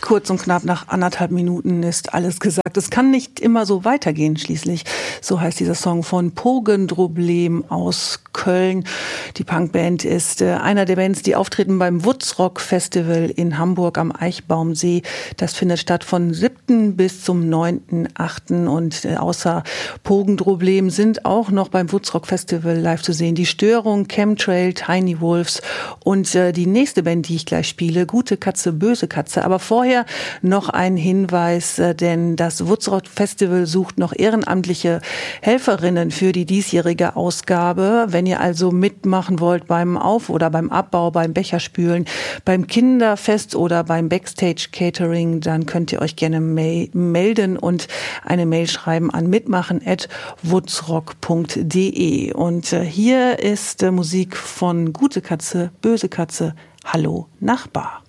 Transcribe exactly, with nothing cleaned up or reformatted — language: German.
Kurz und knapp nach anderthalb Minuten ist alles gesagt. Es kann nicht immer so weitergehen, schließlich. So heißt dieser Song von Pogendroblem aus Köln. Die Punkband ist äh, einer der Bands, die auftreten beim Wutzrock Festival in Hamburg am Eichbaumsee. Das findet statt von siebten bis zum neunten achten Und äh, außer Pogendroblem sind auch noch beim Wutzrock Festival live zu sehen die Störung, Chemtrail, Tiny Wolves und äh, die nächste Band, die ich gleich spiele, Gute Katze, Böse Katze. Aber vorher noch ein Hinweis, denn das Wutzrock Festival sucht noch ehrenamtliche Helferinnen für die diesjährige Ausgabe. Wenn ihr also mitmachen wollt beim Auf- oder beim Abbau, beim Becherspülen, beim Kinderfest oder beim Backstage-Catering, dann könnt ihr euch gerne ma- melden und eine Mail schreiben an mitmachen at wutzrock punkt de. Und hier ist Musik von Gute Katze, Böse Katze, Hallo Nachbar.